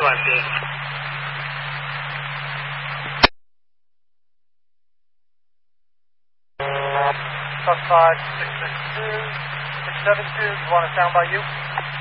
empty. Suspect 662, 672, you want to sound by you?